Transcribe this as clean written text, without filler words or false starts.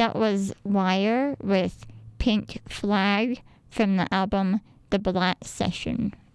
That was Wire with Pink Flag from the album The Black Session.